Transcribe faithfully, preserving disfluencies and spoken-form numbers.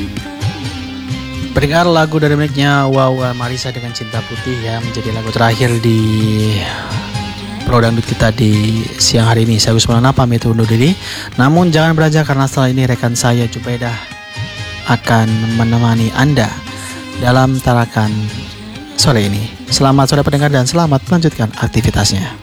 Pendengar lagu dari miliknya Wawa Marisa dengan Cinta Putih ya, menjadi lagu terakhir di Pro Dangdut kita di siang hari ini. Saya Wismana pamit undur diri. Namun jangan beranjak karena setelah ini rekan saya Jubedah akan menemani Anda dalam tarakan sore ini. Selamat sore pendengar dan selamat melanjutkan aktivitasnya.